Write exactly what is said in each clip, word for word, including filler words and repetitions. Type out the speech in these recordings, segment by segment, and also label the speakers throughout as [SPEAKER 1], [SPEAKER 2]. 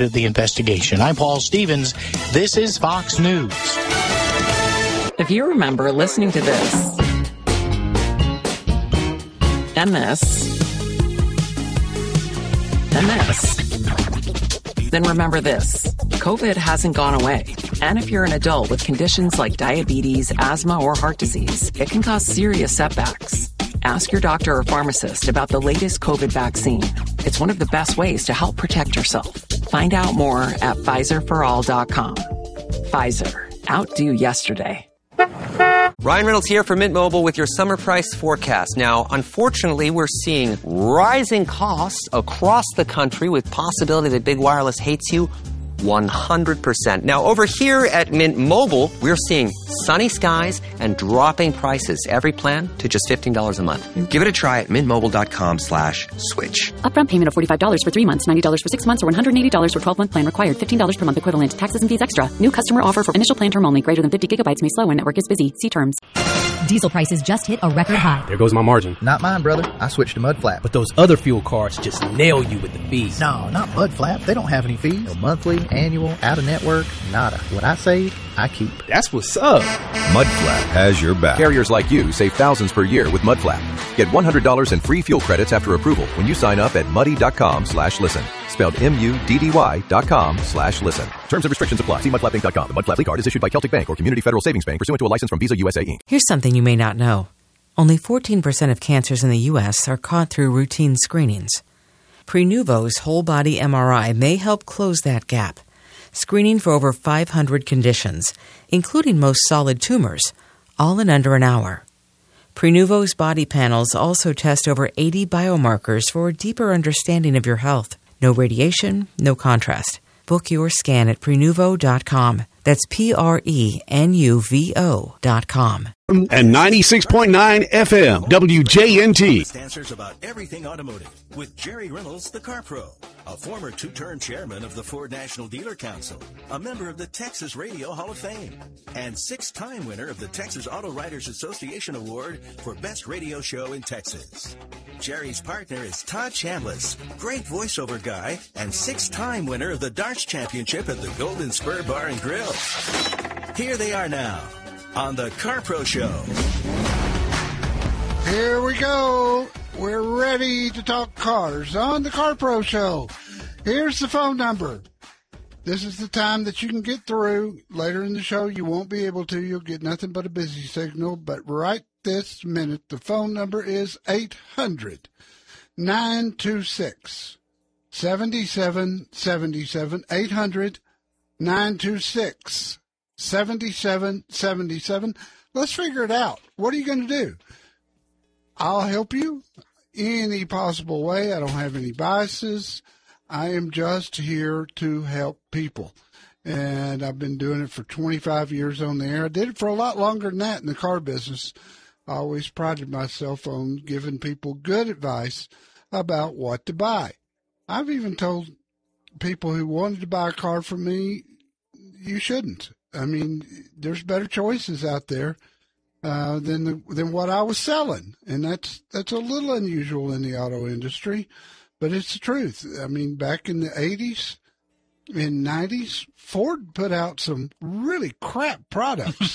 [SPEAKER 1] into the investigation. I'm Paul Stevens. This is Fox News.
[SPEAKER 2] If you remember listening to this and this and this, then remember this. COVID hasn't gone away. And if you're an adult with conditions like diabetes, asthma, or heart disease, it can cause serious setbacks. Ask your doctor or pharmacist about the latest COVID vaccine. It's one of the best ways to help protect yourself. Find out more at Pfizer for all dot com. Pfizer. Outdo yesterday.
[SPEAKER 3] Ryan Reynolds here for Mint Mobile with your summer price forecast. Now, unfortunately, we're seeing rising costs across the country with possibility that big wireless hates you one hundred percent. Now, over here at Mint Mobile, we're seeing sunny skies and dropping prices. Every plan to just fifteen dollars a month. Give it a try at mintmobile.com slash switch.
[SPEAKER 4] Upfront payment of forty-five dollars for three months, ninety dollars for six months, or one hundred eighty dollars for twelve-month plan required. fifteen dollars per month equivalent. Taxes and fees extra. New customer offer for initial plan term only. Greater than fifty gigabytes may slow when network is busy. See terms.
[SPEAKER 5] Diesel prices just hit a record high.
[SPEAKER 6] There goes my margin.
[SPEAKER 7] Not mine, brother. I switched to Mudflap.
[SPEAKER 6] But those other fuel cards just nail you with the fees.
[SPEAKER 7] No, not Mudflap. They don't have any fees. No monthly, annual, out-of-network, nada. What I save, I keep.
[SPEAKER 6] That's what's up.
[SPEAKER 8] Mudflap has your back. Carriers like you save thousands per year with Mudflap. Get one hundred dollars in free fuel credits after approval when you sign up at muddy.com slash listen. Spelled M-U-D-D-Y dot com slash listen. Terms and restrictions apply. See mudflap inc dot com. The Mudflap card is issued by Celtic Bank or Community Federal Savings Bank pursuant to a license from Visa U S A Incorporated.
[SPEAKER 9] Here's something you may not know. Only fourteen percent of cancers in the U S are caught through routine screenings. Prenuvo's whole-body M R I may help close that gap, screening for over five hundred conditions, including most solid tumors, all in under an hour. Prenuvo's body panels also test over eighty biomarkers for a deeper understanding of your health. No radiation, no contrast. Book your scan at prenuvo dot com. That's P R E N U V O dot com.
[SPEAKER 10] And ninety-six point nine F M, W J N T.
[SPEAKER 11] Answers about everything automotive with Jerry Reynolds, the Car Pro, a former two-term chairman of the Ford National Dealer Council, a member of the Texas Radio Hall of Fame, and six-time winner of the Texas Auto Writers Association Award for Best Radio Show in Texas. Jerry's partner is Todd Chambliss, great voiceover guy, and six-time winner of the Darts Championship at the Golden Spur Bar and Grill. Here they are now on the Car Pro Show.
[SPEAKER 12] Here we go. We're ready to talk cars on the Car Pro Show. Here's the phone number. This is the time that you can get through. Later in the show, you won't be able to. You'll get nothing but a busy signal. But right this minute, the phone number is eight hundred, nine two six, seven seven seven seven. eight hundred, nine two six, seven seven seven seven. Let's figure it out. What are you going to do? I'll help you any possible way. I don't have any biases. I am just here to help people. And I've been doing it for twenty-five years on the air. I did it for a lot longer than that in the car business. I always prided myself on giving people good advice about what to buy. I've even told people who wanted to buy a car from me, you shouldn't. I mean, there's better choices out there uh, than the, than what I was selling, and that's that's a little unusual in the auto industry, but it's the truth. I mean, back in the eighties and nineties, Ford put out some really crap products,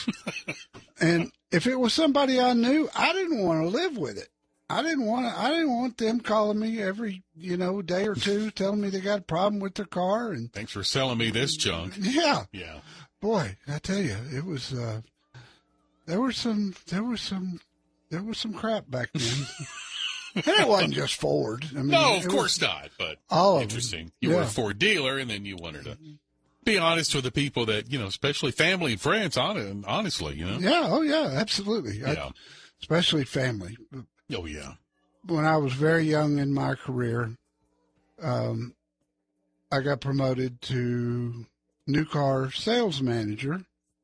[SPEAKER 12] and if it was somebody I knew, I didn't want to live with it. I didn't want to, I didn't want them calling me every, you know, day or two, telling me they got a problem with their car. And
[SPEAKER 13] thanks for selling me this junk.
[SPEAKER 12] Yeah.
[SPEAKER 13] Yeah.
[SPEAKER 12] Boy, I tell you, it was, uh, there was some, there was some, there was some crap back then. And it wasn't just Ford. I mean,
[SPEAKER 13] no, of course not, but
[SPEAKER 12] all
[SPEAKER 13] interesting.
[SPEAKER 12] Of
[SPEAKER 13] you
[SPEAKER 12] yeah.
[SPEAKER 13] were a Ford dealer, and then you wanted to be honest with the people that, you know, especially family and friends, on honestly, you know?
[SPEAKER 12] Yeah, oh, yeah, absolutely.
[SPEAKER 13] Yeah.
[SPEAKER 12] I, especially family.
[SPEAKER 13] Oh, yeah.
[SPEAKER 12] When I was very young in my career, um, I got promoted to new car sales manager,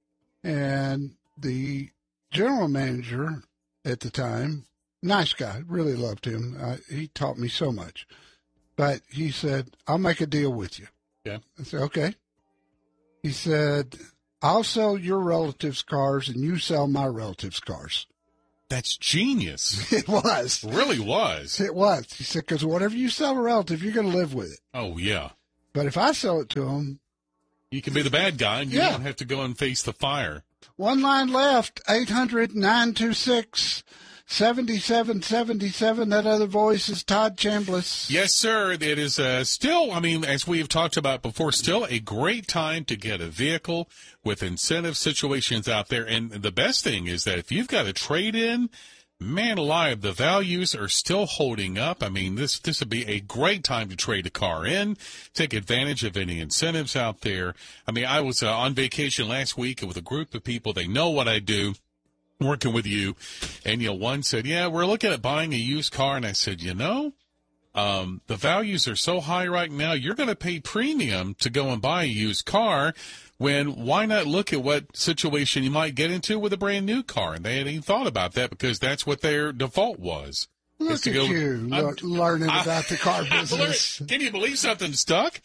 [SPEAKER 12] and the general manager at the time, nice guy, really loved him. Uh, he taught me so much. But he said, I'll make a deal with you.
[SPEAKER 13] Yeah.
[SPEAKER 12] I said, okay. He said, I'll sell your relatives' cars and you sell my relatives' cars.
[SPEAKER 13] That's genius.
[SPEAKER 12] It was.
[SPEAKER 13] It really was.
[SPEAKER 12] It was. He said, because whatever you sell a relative, you're going to live with it.
[SPEAKER 13] Oh, yeah.
[SPEAKER 12] But if I sell it to them,
[SPEAKER 13] you can be the bad guy, and you
[SPEAKER 12] yeah.
[SPEAKER 13] don't have to go and face the fire.
[SPEAKER 12] One line left, eight hundred, nine two six, seven seven seven seven. That other voice is Todd Chambliss.
[SPEAKER 13] Yes, sir. It is uh, still, I mean, as we've talked about before, still a great time to get a vehicle with incentive situations out there. And the best thing is that if you've got a trade-in, man alive, the values are still holding up. I mean, this this would be a great time to trade a car in, take advantage of any incentives out there. I mean, I was uh, on vacation last week with a group of people. They know what I do, working with you. And, you know, one said, yeah, we're looking at buying a used car. And I said, you know, um, the values are so high right now, you're going to pay premium to go and buy a used car. When why not look at what situation you might get into with a brand new car? And they hadn't even thought about that because that's what their default was.
[SPEAKER 12] Look
[SPEAKER 13] to
[SPEAKER 12] at
[SPEAKER 13] go,
[SPEAKER 12] you
[SPEAKER 13] I'm,
[SPEAKER 12] learning
[SPEAKER 13] I,
[SPEAKER 12] about the car business.
[SPEAKER 13] Can you believe something stuck?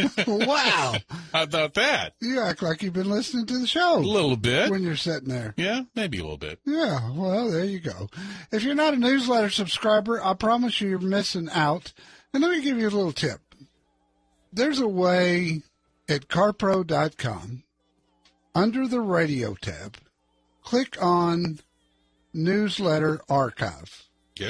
[SPEAKER 12] Wow.
[SPEAKER 13] How about that?
[SPEAKER 12] You act like you've been listening to the show.
[SPEAKER 13] A little bit.
[SPEAKER 12] When you're sitting there.
[SPEAKER 13] Yeah, maybe a little bit.
[SPEAKER 12] Yeah, well, there you go. If you're not a newsletter subscriber, I promise you you're missing out. And let me give you a little tip. There's a way at car pro dot com, under the radio tab, click on Newsletter Archive.
[SPEAKER 13] Yeah.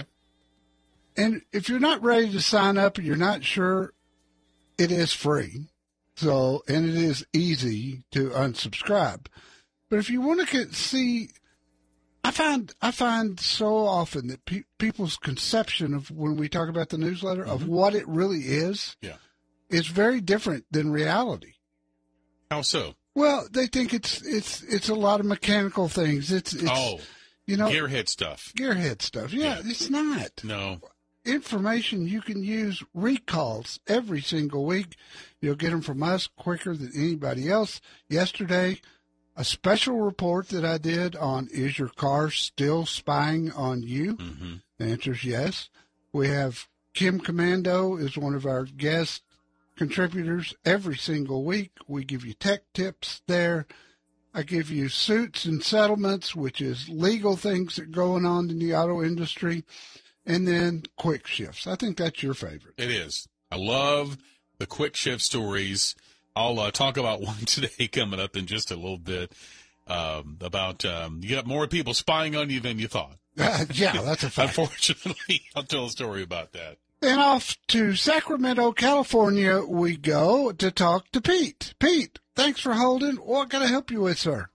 [SPEAKER 12] And if you're not ready to sign up and you're not sure, it is free. So, and it is easy to unsubscribe. But if you want to get, see, I find I find so often that pe- people's conception of when we talk about the newsletter mm-hmm. of what it really is,
[SPEAKER 13] yeah.
[SPEAKER 12] is very different than reality.
[SPEAKER 13] How so?
[SPEAKER 12] Well, they think it's it's it's a lot of mechanical things. It's, it's
[SPEAKER 13] oh,
[SPEAKER 12] you know,
[SPEAKER 13] gearhead stuff.
[SPEAKER 12] Gearhead stuff. Yeah, yeah, it's not.
[SPEAKER 13] No.
[SPEAKER 12] Information you can use, recalls every single week. You'll get them from us quicker than anybody else. Yesterday, a special report that I did on is your car still spying on you?
[SPEAKER 13] Mm-hmm.
[SPEAKER 12] The answer is yes. We have Kim Commando is one of our guest contributors every single week. We give you tech tips there. I give you suits and settlements, which is legal things that are going on in the auto industry. And then quick shifts. I think that's your favorite.
[SPEAKER 13] It is. I love the quick shift stories. I'll uh, talk about one today coming up in just a little bit um, about um, you got more people spying on you than you thought.
[SPEAKER 12] Uh, yeah, that's a fact.
[SPEAKER 13] Unfortunately, I'll tell a story about that.
[SPEAKER 12] And off to Sacramento, California we go to talk to Pete. Pete, thanks for holding. What can I help you with, sir?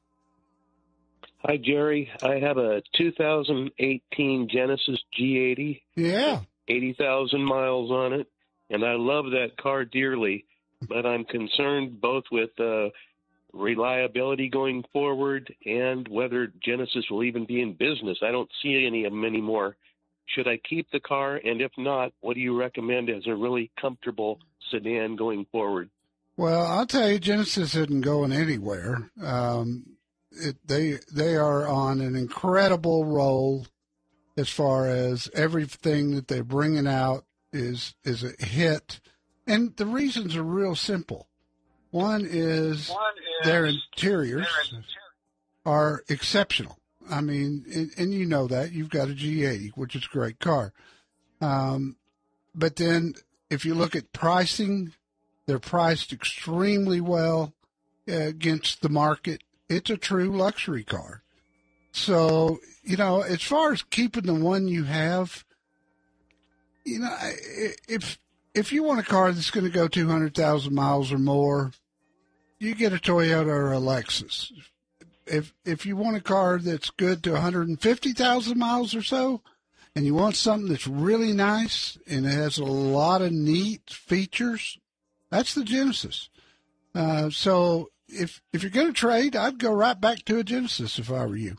[SPEAKER 14] Hi, Jerry. I have a two thousand eighteen Genesis G eighty.
[SPEAKER 12] Yeah.
[SPEAKER 14] eighty thousand miles on it, and I love that car dearly, but I'm concerned both with uh, reliability going forward and whether Genesis will even be in business. I don't see any of them anymore. Should I keep the car? And if not, what do you recommend as a really comfortable sedan going forward?
[SPEAKER 12] Well, I'll tell you, Genesis isn't going anywhere. Um, it, they they are on an incredible roll as far as everything that they're bringing out is is a hit. And the reasons are real simple. One is, One is their interiors their interior. are exceptional. I mean, and, and you know that. You've got a G eighty, which is a great car. Um, but then if you look at pricing, they're priced extremely well uh, against the market. It's a true luxury car. So, you know, as far as keeping the one you have, you know, if if you want a car that's going to go two hundred thousand miles or more, you get a Toyota or a Lexus. If if you want a car that's good to one hundred fifty thousand miles or so, and you want something that's really nice and it has a lot of neat features, that's the Genesis. Uh, so if if you're going to trade, I'd go right back to a Genesis if I were you.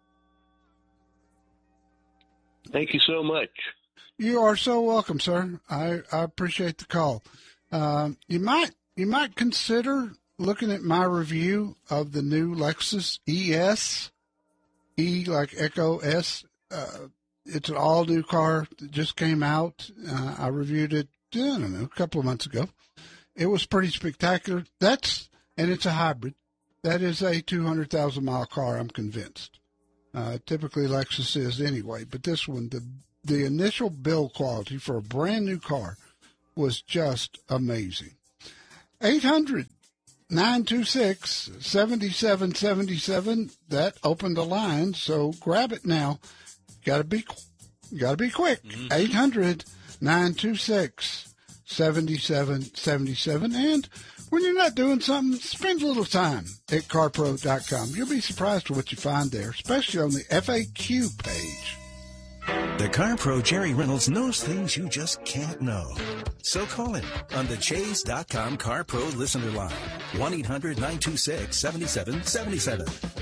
[SPEAKER 14] Thank you so much.
[SPEAKER 12] You are so welcome, sir. I, I appreciate the call. Um, you might you might consider looking at my review of the new Lexus E S, E like Echo S. Uh, it's an all new car that just came out. Uh, I reviewed it, I don't know, a couple of months ago. It was pretty spectacular. That's and it's a hybrid. That is a two hundred thousand mile car, I'm convinced. Uh, typically Lexus is anyway, but this one, the the initial build quality for a brand new car was just amazing. eight hundred, nine two six, seven seven seven seven. That opened the line, so grab it now. Got to be got to be quick. Mm-hmm. eight hundred, nine two six, seven seven seven seven. And when you're not doing something, spend a little time at car pro dot com. You'll be surprised with what you find there, especially on the F A Q page.
[SPEAKER 11] The Car Pro Jerry Reynolds knows things you just can't know. So call him on the Chase dot com Car Pro listener line. one eight hundred nine two six seven seven seven seven.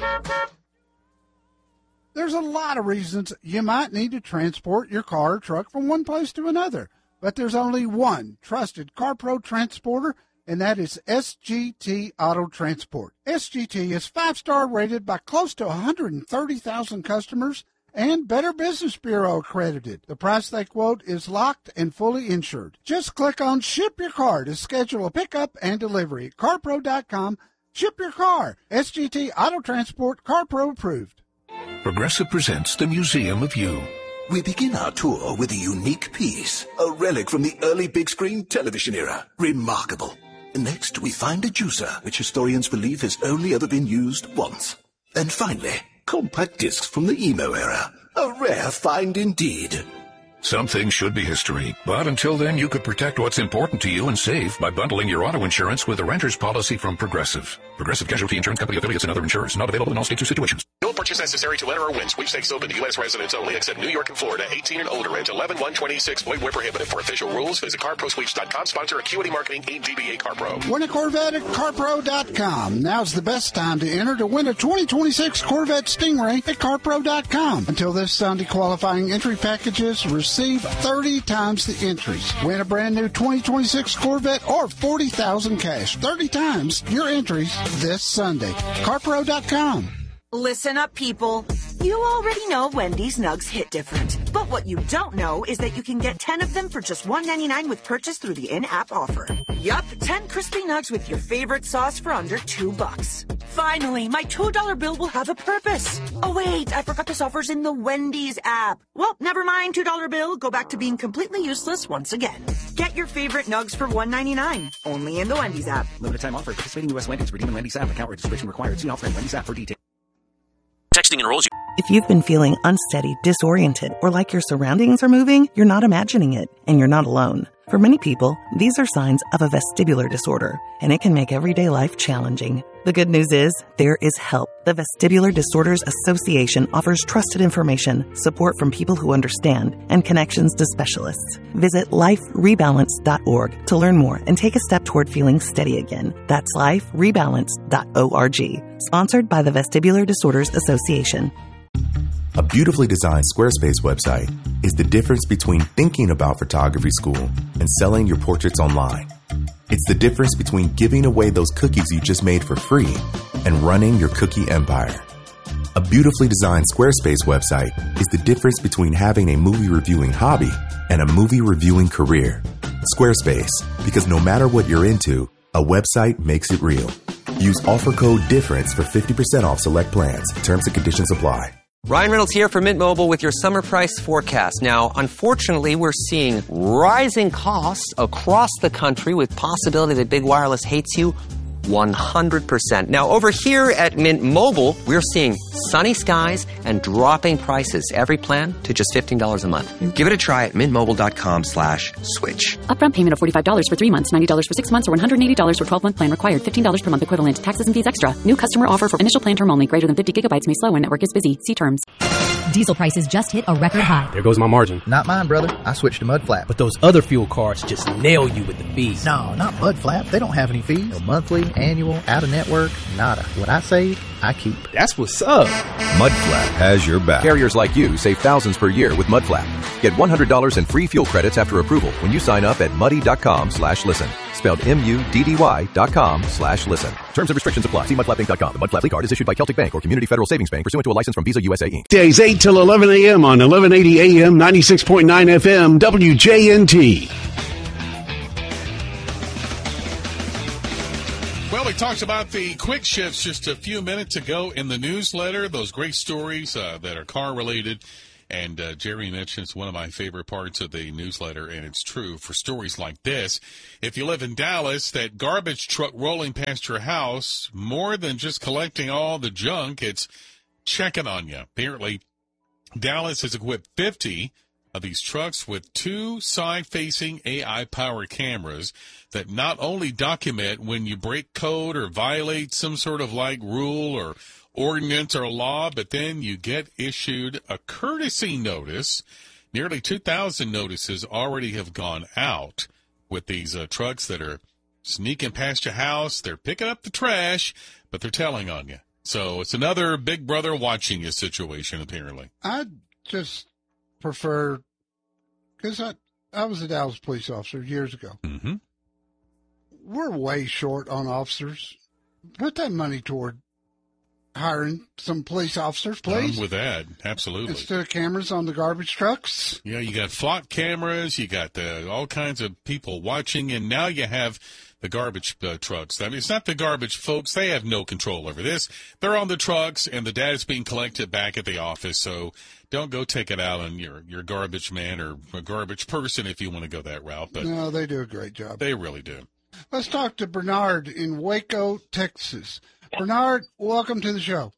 [SPEAKER 12] There's a lot of reasons you might need to transport your car or truck from one place to another. But there's only one trusted Car Pro transporter, and that is S G T Auto Transport. S G T is five-star rated by close to one hundred thirty thousand customers and Better Business Bureau accredited. The price they quote is locked and fully insured. Just click on Ship Your Car to schedule a pickup and delivery. car pro dot com. Ship your car. S G T Auto Transport, Car Pro approved.
[SPEAKER 15] Progressive presents the Museum of You.
[SPEAKER 16] We begin our tour with a unique piece, a relic from the early big screen television era. Remarkable. Next, we find a juicer, which historians believe has only ever been used once. And finally, compact discs from the emo era. A rare find indeed.
[SPEAKER 15] Some things should be history, but until then you could protect what's important to you and save by bundling your auto insurance with a renter's policy from Progressive. Progressive Casualty Insurance Company affiliates and other insurers. Not available in all states or situations.
[SPEAKER 17] No purchase necessary to enter or win. Sweepstakes open to U S residents only, except New York and Florida. eighteen and older. Age eleven one twenty-six. Void where prohibited. For official rules, visit car pro sweeps dot com. Sponsor Acuity Marketing, eight D B A CarPro.
[SPEAKER 12] Win a Corvette at car pro dot com. Now's the best time to enter to win a twenty twenty-six Corvette Stingray at car pro dot com. Until this Sunday, qualifying entry packages receive thirty times the entries. Win a brand new twenty twenty-six Corvette or forty thousand cash. thirty times your entries this Sunday. car pro dot com.
[SPEAKER 18] Listen up, people. You already know Wendy's Nugs hit different. But what you don't know is that you can get ten of them for just one ninety-nine with purchase through the in-app offer. Yup, ten crispy nugs with your favorite sauce for under two bucks. Finally, my two dollar bill will have a purpose. Oh wait, I forgot this offer's in the Wendy's app. Well, never mind, two dollar bill. Go back to being completely useless once again. Get your favorite nugs for one ninety-nine. Only in the Wendy's app.
[SPEAKER 19] Limited time offer. Participating U S Wendy's. Redeem in Wendy's app. Account registration required. See offer in Wendy's app for details.
[SPEAKER 20] Texting enrolls you.
[SPEAKER 21] If you've been feeling unsteady, disoriented, or like your surroundings are moving, you're not imagining it, and you're not alone. For many people, these are signs of a vestibular disorder, and it can make everyday life challenging. The good news is, there is help. The Vestibular Disorders Association offers trusted information, support from people who understand, and connections to specialists. Visit life rebalance dot org to learn more and take a step toward feeling steady again. That's life rebalance dot org. Sponsored by the Vestibular Disorders Association.
[SPEAKER 22] A beautifully designed Squarespace website is the difference between thinking about photography school and selling your portraits online. It's the difference between giving away those cookies you just made for free and running your cookie empire. A beautifully designed Squarespace website is the difference between having a movie reviewing hobby and a movie reviewing career. Squarespace, because no matter what you're into, a website makes it real. Use offer code DIFFERENCE for fifty percent off select plans. Terms and conditions apply.
[SPEAKER 3] Ryan Reynolds here from Mint Mobile with your summer price forecast. Now, unfortunately, we're seeing rising costs across the country with possibility that big wireless hates you one hundred percent. Now, over here at Mint Mobile, we're seeing sunny skies and dropping prices. Every plan to just fifteen dollars a month. Give it a try at mintmobile.com slash switch.
[SPEAKER 4] Upfront payment of forty-five dollars for three months, ninety dollars for six months, or one hundred eighty dollars for twelve-month plan required. fifteen dollars per month equivalent. Taxes and fees extra. New customer offer for initial plan term only. Greater than fifty gigabytes may slow when network is busy. See terms.
[SPEAKER 5] Diesel prices just hit a record high.
[SPEAKER 6] There goes my margin.
[SPEAKER 7] Not mine, brother. I switched to Mud Flap.
[SPEAKER 6] But those other fuel cards just nail you with the fees.
[SPEAKER 7] No, not Mud Flap. They don't have any fees. No monthly, annual, out-of-network, nada. What I save, I keep.
[SPEAKER 6] That's what's up.
[SPEAKER 8] Mudflap has your back. Carriers like you save thousands per year with Mudflap. Get one hundred dollars in free fuel credits after approval when you sign up at muddy.com slash listen. Spelled M-U-D-D-Y dot com slash listen. Terms and restrictions apply. See mud flap inc dot com. The Mudflap card is issued by Celtic Bank or Community Federal Savings Bank pursuant to a license from Visa U S A Incorporated.
[SPEAKER 10] Days eight till eleven a.m. on eleven eighty A M, ninety-six point nine F M, W J N T.
[SPEAKER 13] Well, we talked about the quick shifts just a few minutes ago in the newsletter, those great stories uh, that are car-related. And uh, Jerry mentions one of my favorite parts of the newsletter, and it's true for stories like this. If you live in Dallas, that garbage truck rolling past your house, more than just collecting all the junk, it's checking on you. Apparently, Dallas has equipped fifty of these trucks with two side-facing A I-powered cameras that not only document when you break code or violate some sort of like rule or ordinance or law, but then you get issued a courtesy notice. Nearly two thousand notices already have gone out with these uh, trucks that are sneaking past your house. They're picking up the trash, but they're telling on you. So it's another big brother watching you situation, apparently.
[SPEAKER 12] I just prefer, because I, I was a Dallas police officer years ago.
[SPEAKER 13] Mm-hmm.
[SPEAKER 12] We're way short on officers. Put that money toward hiring some police officers, please.
[SPEAKER 13] I'm with that, absolutely.
[SPEAKER 12] Instead of cameras on the garbage trucks.
[SPEAKER 13] Yeah, you got flock cameras, you got the, all kinds of people watching, and now you have the garbage uh, trucks. I mean, it's not the garbage folks. They have no control over this. They're on the trucks, and the data is being collected back at the office, so don't go take it out on your, your garbage man or a garbage person if you want to go that route. But
[SPEAKER 12] no, they do a great job.
[SPEAKER 13] They really do.
[SPEAKER 12] Let's talk to Bernard in Waco, Texas. Bernard, welcome to the show.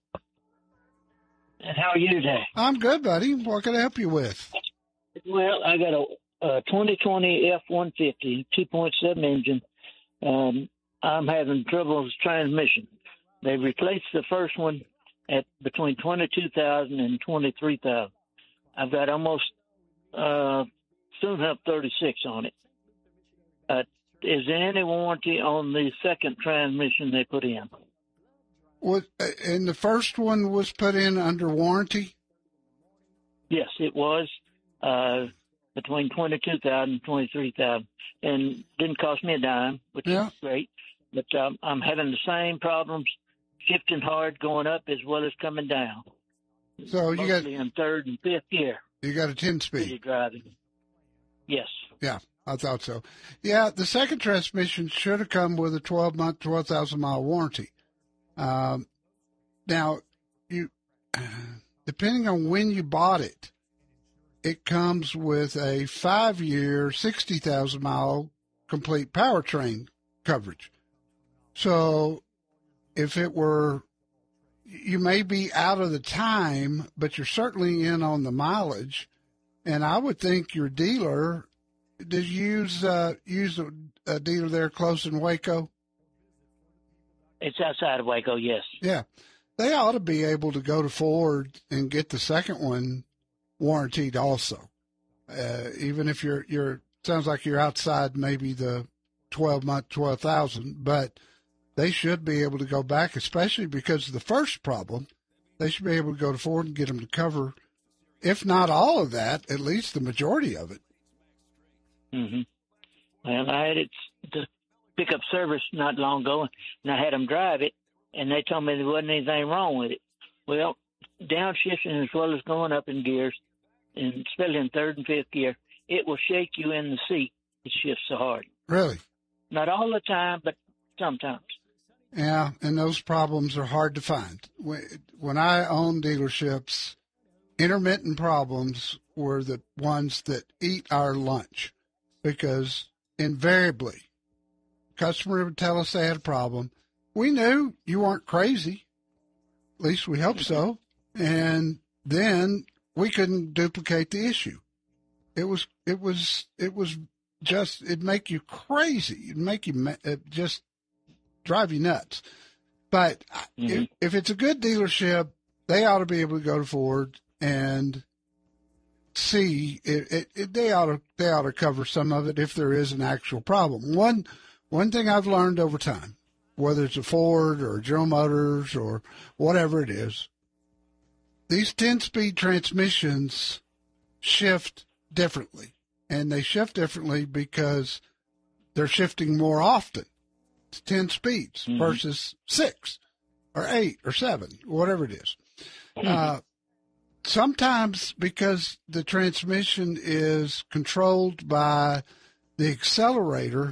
[SPEAKER 1] And how are you today?
[SPEAKER 12] I'm good, buddy. What can I help you with?
[SPEAKER 1] Well, I got a, a twenty twenty F one fifty two point seven engine. Um, I'm having trouble with transmission. They replaced the first one at between twenty-two thousand and twenty-three thousand. I've got almost uh, soon have thirty-six on it. Uh, is there any warranty on the second transmission they put in?
[SPEAKER 12] What, and the first one was put in under warranty?
[SPEAKER 1] Yes, it was uh, between twenty-two thousand and twenty-three thousand, and didn't cost me a dime, which
[SPEAKER 12] yeah.
[SPEAKER 1] is great. But um, I'm having the same problems, shifting hard, going up as well as coming down.
[SPEAKER 12] So you got
[SPEAKER 1] in third and fifth gear.
[SPEAKER 12] You got a ten speed
[SPEAKER 1] driving. Yes.
[SPEAKER 12] Yeah, I thought so. Yeah, the second transmission should have come with a twelve month, twelve thousand mile warranty. Um, now, you, depending on when you bought it, it comes with a five-year, sixty thousand mile complete powertrain coverage. So, if it were, you may be out of the time, but you're certainly in on the mileage. And I would think your dealer, did you use uh, use a, a dealer there close in Waco?
[SPEAKER 1] It's outside of Waco, yes.
[SPEAKER 12] Yeah. They ought to be able to go to Ford and get the second one warranted also. Uh, even if you're, you're, sounds like you're outside maybe the twelve month, twelve thousand, but they should be able to go back, especially because of the first problem. They should be able to go to Ford and get them to cover, if not all of that, at least the majority of it.
[SPEAKER 1] Mm-hmm. Well, I had it to pick up service not long ago, and I had them drive it, and they told me there wasn't anything wrong with it. Well, downshifting as well as going up in gears, and especially in third and fifth gear, it will shake you in the seat. It shifts so hard.
[SPEAKER 12] Really?
[SPEAKER 1] Not all the time, but sometimes.
[SPEAKER 12] Yeah, and those problems are hard to find. When I owned dealerships, intermittent problems were the ones that eat our lunch, because invariably, customer would tell us they had a problem. We knew you weren't crazy. At least we hope so. And then we couldn't duplicate the issue. It was, it was, it was just, it'd make you crazy. It'd make you it just drive you nuts. But mm-hmm. if, if it's a good dealership, they ought to be able to go to Ford and see it, it, it they ought to, they ought to cover some of it if there is an actual problem. One, One thing I've learned over time, whether it's a Ford or a General Motors or whatever it is, these ten-speed transmissions shift differently. And they shift differently because they're shifting more often. It's ten speeds mm-hmm. versus six or eight or seven, whatever it is. Mm-hmm. Uh, sometimes because the transmission is controlled by the accelerator,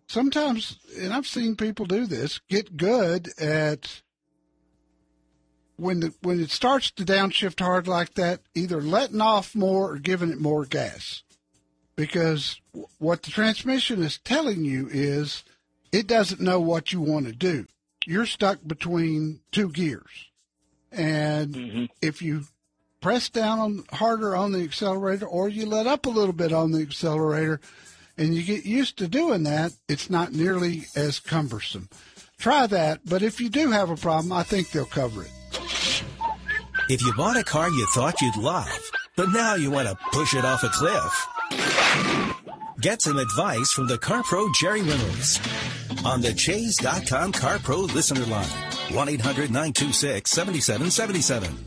[SPEAKER 12] sometimes, and I've seen people do this, get good at when the when it starts to downshift hard like that, either letting off more or giving it more gas. Because what the transmission is telling you is it doesn't know what you want to do. You're stuck between two gears. And mm-hmm. if you press down on, harder on the accelerator or you let up a little bit on the accelerator and you get used to doing that, it's not nearly as cumbersome. Try that, but if you do have a problem, I think they'll cover it.
[SPEAKER 11] If you bought a car you thought you'd love, but now you want to push it off a cliff, get some advice from the Car Pro Jerry Reynolds on the Chase dot com Car Pro listener line. one eight hundred nine two six seven seven seven seven.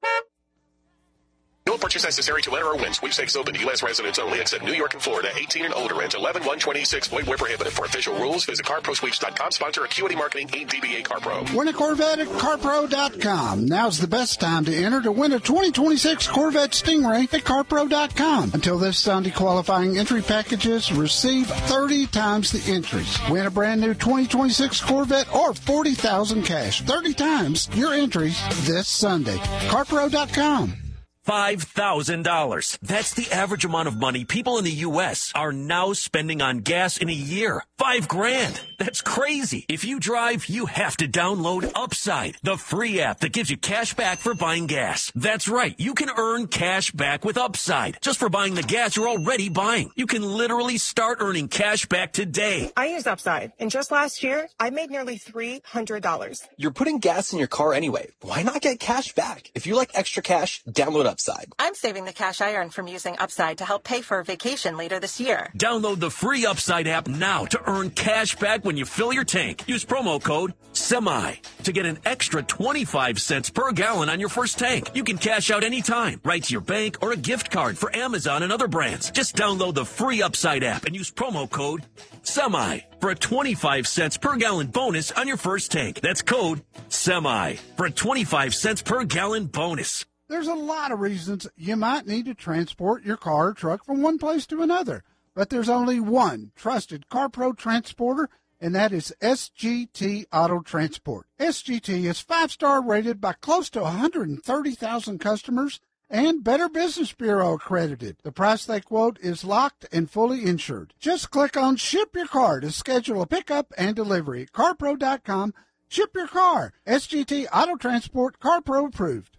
[SPEAKER 17] No purchase necessary to enter or win. Sweepstakes open to U S residents only, except New York and Florida. eighteen and older and eleven one twenty-six. Void where prohibited. For official rules, visit car pro sweeps dot com. Sponsor Acuity Marketing, A D B A Car Pro.
[SPEAKER 12] Win a Corvette at car pro dot com. Now's the best time to enter to win a twenty twenty-six Corvette Stingray at car pro dot com. Until this Sunday, qualifying entry packages receive thirty times the entries. Win a brand new twenty twenty-six Corvette or forty thousand dollars cash. thirty times your entries this Sunday. car pro dot com.
[SPEAKER 2] five thousand dollars. That's the average amount of money people in the U S are now spending on gas in a year. Five grand. That's crazy. If you drive, you have to download Upside, the free app that gives you cash back for buying gas. That's right. You can earn cash back with Upside just for buying the gas you're already buying. You can literally start earning cash back today.
[SPEAKER 9] I use Upside, and just last year, I made nearly three hundred dollars.
[SPEAKER 23] You're putting gas in your car anyway. Why not get cash back? If you like extra cash, download Upside.
[SPEAKER 24] I'm saving the cash I earn from using Upside to help pay for a vacation later this year.
[SPEAKER 2] Download the free Upside app now to earn cash back when you fill your tank. Use promo code SEMI to get an extra twenty-five cents per gallon on your first tank. You can cash out anytime, right to your bank or a gift card for Amazon and other brands. Just download the free Upside app and use promo code SEMI for a twenty-five cents per gallon bonus on your first tank. That's code SEMI for a twenty-five cents per gallon bonus.
[SPEAKER 12] There's a lot of reasons you might need to transport your car or truck from one place to another, but there's only one trusted CarPro transporter, and that is S G T Auto Transport. S G T is five-star rated by close to one hundred thirty thousand customers and Better Business Bureau accredited. The price they quote is locked and fully insured. Just click on Ship Your Car to schedule a pickup and delivery at car pro dot com. Ship your car. S G T Auto Transport, CarPro approved.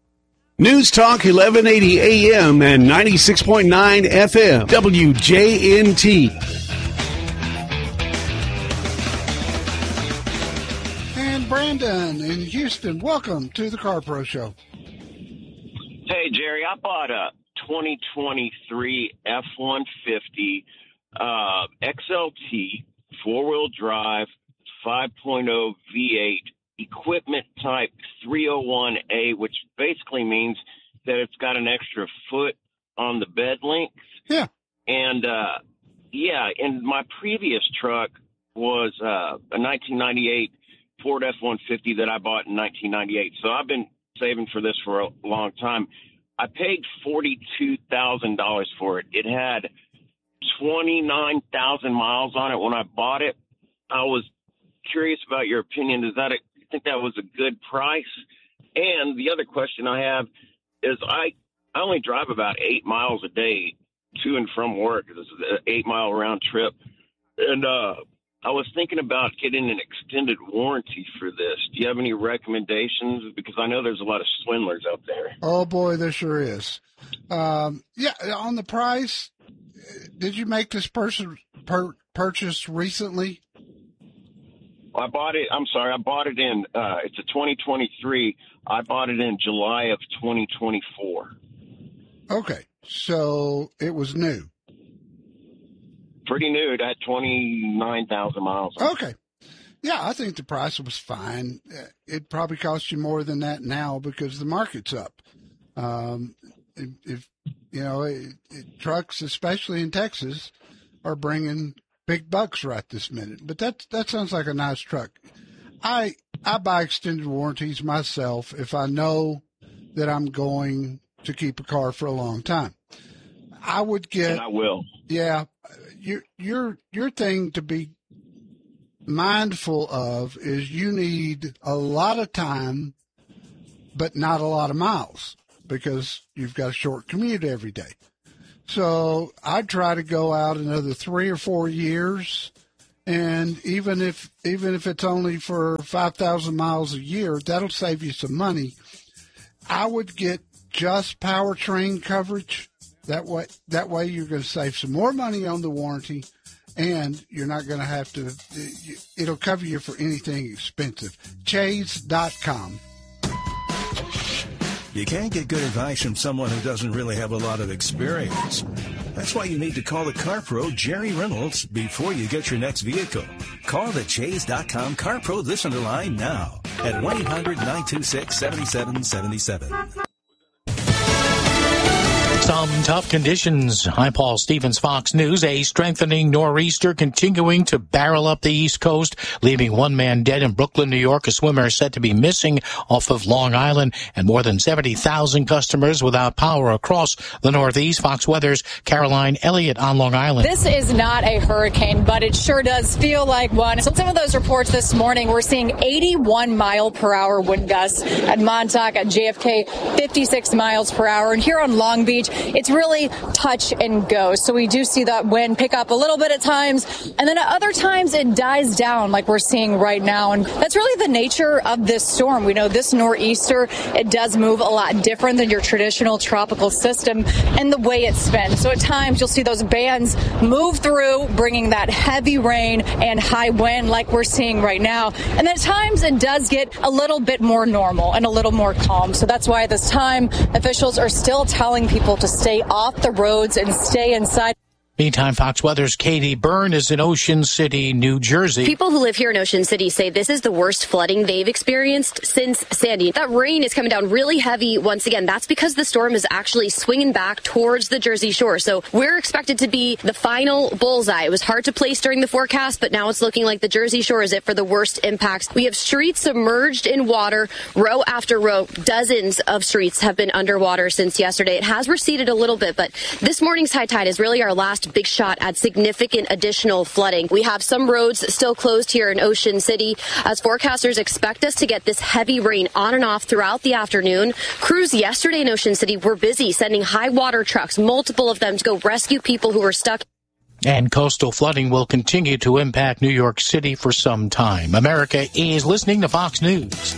[SPEAKER 10] News Talk eleven eighty A M and ninety-six point nine F M, W J N T.
[SPEAKER 12] And Brandon in Houston, welcome to the Car Pro Show.
[SPEAKER 25] Hey, Jerry, I bought a twenty twenty-three F one fifty uh, X L T, four-wheel drive, five point oh V eight, equipment type three oh one A, which basically means that it's got an extra foot on the bed length.
[SPEAKER 12] Yeah.
[SPEAKER 25] And, uh, yeah, and my previous truck was uh, a nineteen ninety-eight Ford F one fifty that I bought in nineteen ninety-eight. So I've been saving for this for a long time. I paid forty-two thousand dollars for it. It had twenty-nine thousand miles on it when I bought it. I was curious about your opinion. Is that a I think that was a good price. And the other question I have is I, I only drive about eight miles a day to and from work. This is an eight-mile round trip. And uh, I was thinking about getting an extended warranty for this. Do you have any recommendations? Because I know there's a lot of swindlers out there.
[SPEAKER 12] Oh, boy, there sure is. Um, yeah, on the price, did you make this person per, purchase recently?
[SPEAKER 25] I bought it. I'm sorry. I bought it in. Uh, it's a twenty twenty-three. I bought it in July of twenty twenty-four.
[SPEAKER 12] Okay, so it was new.
[SPEAKER 25] Pretty new. It had twenty-nine thousand miles.
[SPEAKER 12] Okay. Yeah, I think the price was fine. It probably cost you more than that now because the market's up. Um, if, if you know, it, it, trucks, especially in Texas, are bringing big bucks right this minute. But that that sounds like a nice truck. I I buy extended warranties myself if I know that I'm going to keep a car for a long time. I would get.
[SPEAKER 25] And I will.
[SPEAKER 12] Yeah, your your your thing to be mindful of is you need a lot of time but not a lot of miles because you've got a short commute every day. So I'd try to go out another three or four years. And even if even if it's only for five thousand miles a year, that'll save you some money. I would get just powertrain coverage. That way, that way you're going to save some more money on the warranty, and you're not going to have to. It'll cover you for anything expensive. Chase dot com.
[SPEAKER 11] You can't get good advice from someone who doesn't really have a lot of experience. That's why you need to call the car pro, Jerry Reynolds, before you get your next vehicle. Call the Chase dot com Car Pro Listener line now at one eight hundred nine two six seven seven seven seven.
[SPEAKER 14] Some tough conditions. Hi, Paul Stevens, Fox News. A strengthening nor'easter continuing to barrel up the East Coast, leaving one man dead in Brooklyn, New York. A swimmer is said to be missing off of Long Island, and more than seventy thousand customers without power across the Northeast. Fox Weather's Caroline Elliott on Long Island.
[SPEAKER 15] This is not a hurricane, but it sure does feel like one. So some of those reports this morning, we're seeing eighty-one mile per hour wind gusts at Montauk, at J F K, fifty-six miles per hour. And here on Long Beach, it's really touch and go. So we do see that wind pick up a little bit at times, and then at other times it dies down like we're seeing right now. And that's really the nature of this storm. We know this nor'easter, it does move a lot different than your traditional tropical system and the way it spins. So at times you'll see those bands move through, bringing that heavy rain and high wind like we're seeing right now. And then at times it does get a little bit more normal and a little more calm. So that's why at this time officials are still telling people to stay off the roads and stay inside.
[SPEAKER 14] Meantime, Fox Weather's Katie Byrne is in Ocean City, New Jersey.
[SPEAKER 16] People who live here in Ocean City say this is the worst flooding they've experienced since Sandy. That rain is coming down really heavy once again. That's because the storm is actually swinging back towards the Jersey Shore. So we're expected to be the final bullseye. It was hard to place during the forecast, but now it's looking like the Jersey Shore is it for the worst impacts. We have streets submerged in water, row after row. Dozens of streets have been underwater since yesterday. It has receded a little bit, but this morning's high tide is really our last big shot at significant additional flooding. We have some roads still closed here in Ocean City as forecasters expect us to get this heavy rain on and off throughout the afternoon. Crews yesterday in Ocean City were busy sending high water trucks, multiple of them, to go rescue people who were stuck.
[SPEAKER 14] And coastal flooding will continue to impact New York City for some time. America is listening to Fox News.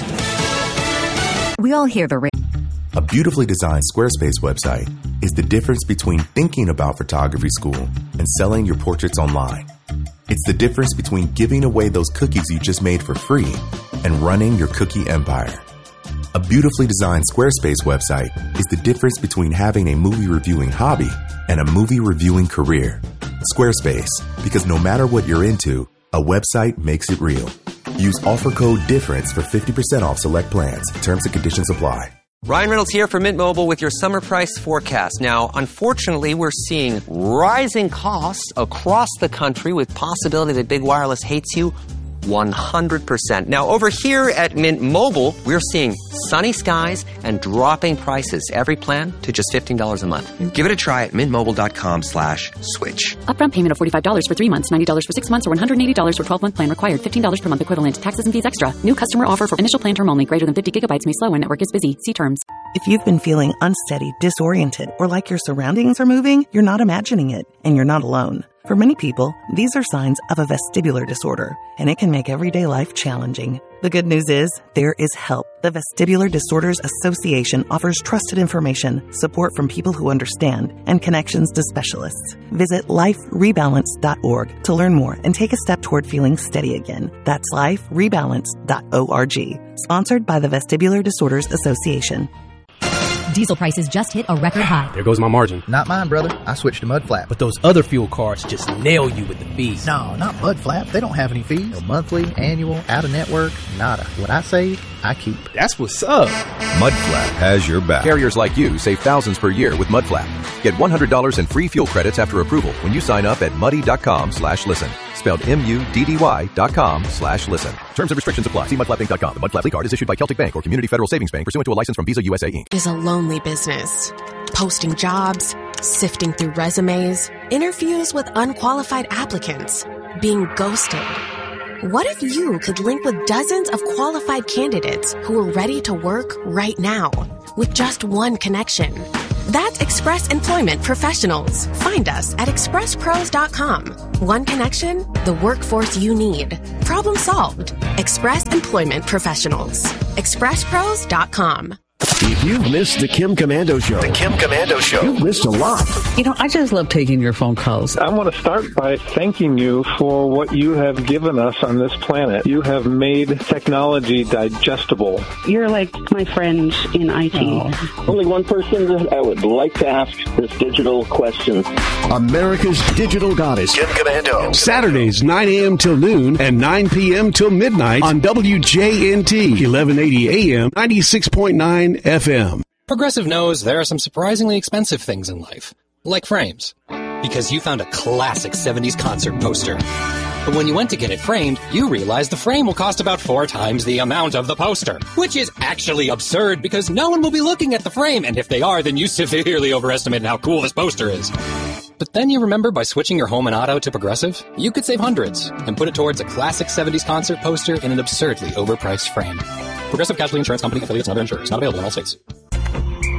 [SPEAKER 5] We all hear the rain.
[SPEAKER 22] A beautifully designed Squarespace website is the difference between thinking about photography school and selling your portraits online. It's the difference between giving away those cookies you just made for free and running your cookie empire. A beautifully designed Squarespace website is the difference between having a movie reviewing hobby and a movie reviewing career. Squarespace, because no matter what you're into, a website makes it real. Use offer code DIFFERENCE for fifty percent off select plans. Terms and conditions apply.
[SPEAKER 3] Ryan Reynolds here from Mint Mobile with your summer price forecast. Now, unfortunately, we're seeing rising costs across the country with possibility that big wireless hates you one hundred percent. Now, over here at Mint Mobile, we're seeing sunny skies and dropping prices. Every plan to just fifteen dollars a month. Give it a try at mintmobile.com slash switch.
[SPEAKER 4] Upfront payment of forty-five dollars for three months, ninety dollars for six months, or one hundred eighty dollars for twelve-month plan required. fifteen dollars per month equivalent. Taxes and fees extra. New customer offer for initial plan term only. Greater than fifty gigabytes may slow when network is busy. See terms.
[SPEAKER 21] If you've been feeling unsteady, disoriented, or like your surroundings are moving, you're not imagining it, and you're not alone. For many people, these are signs of a vestibular disorder, and it can make everyday life challenging. The good news is, there is help. The Vestibular Disorders Association offers trusted information, support from people who understand, and connections to specialists. Visit life rebalance dot org to learn more and take a step toward feeling steady again. That's life rebalance dot org. Sponsored by the Vestibular Disorders Association.
[SPEAKER 5] Diesel prices just hit a record high.
[SPEAKER 6] There goes my margin.
[SPEAKER 7] Not mine, brother. I switched to Mud Flap.
[SPEAKER 6] But those other fuel cards just nail you with the fees.
[SPEAKER 7] No, not Mud Flap. They don't have any fees. No monthly, annual, out-of-network, nada. What I save, I keep.
[SPEAKER 6] That's what's up.
[SPEAKER 8] Mudflap has your back. Carriers like you save thousands per year with Mudflap. Get one hundred dollars in free fuel credits after approval when you sign up at muddy.com slash listen. Spelled M-U-D-D-Y dot com slash listen. Terms and restrictions apply. See mudflap inc dot com. The Mudflap card is issued by Celtic Bank or Community Federal Savings Bank pursuant to a license from Visa U S A Incorporated.
[SPEAKER 18] Is a lonely business. Posting jobs, sifting through resumes, interviews with unqualified applicants, being ghosted. What if you could link with dozens of qualified candidates who are ready to work right now with just one connection? That's Express Employment Professionals. Find us at express pros dot com. One connection, the workforce you need. Problem solved. Express Employment Professionals. express pros dot com.
[SPEAKER 10] If you've missed the Kim Komando Show, the Kim Komando Show, you've missed a lot.
[SPEAKER 1] You know, I just love taking your phone calls.
[SPEAKER 13] I want to start by thanking you for what you have given us on this planet. You have made technology digestible.
[SPEAKER 17] You're like my friend in I T.
[SPEAKER 19] Oh. Only one person that I would like to ask this digital question.
[SPEAKER 10] America's digital goddess, Kim Komando. Saturdays, nine a.m. till noon and nine p.m. till midnight on W J N T, eleven eighty A M, ninety-six point nine F M.
[SPEAKER 20] Progressive knows there are some surprisingly expensive things in life, like frames, because you found a classic seventies concert poster. But when you went to get it framed, you realized the frame will cost about four times the amount of the poster, which is actually absurd because no one will be looking at the frame, and if they are, then you severely overestimated how cool this poster is. But then you remember by switching your home and auto to Progressive, you could save hundreds and put it towards a classic seventies concert poster in an absurdly overpriced frame. Progressive Casualty Insurance Company, affiliates, and other insurers. Not available in all states.